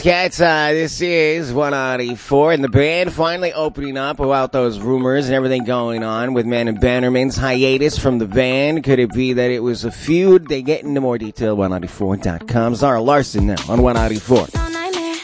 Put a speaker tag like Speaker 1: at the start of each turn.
Speaker 1: Cats, this is 194, and the band finally opening up about those rumors and everything going on with Man and Bannerman's hiatus from the band. Could it be that it was a feud? They get into more detail, 194.com. Zara Larson now on 194.